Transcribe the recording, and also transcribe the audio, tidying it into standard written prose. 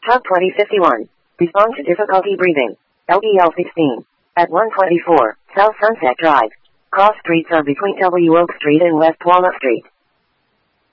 Hub 2051. Respond to difficulty breathing. LBL 16. At 124, South Sunset Drive. Cross streets are between W. Oak Street and West Walnut Street.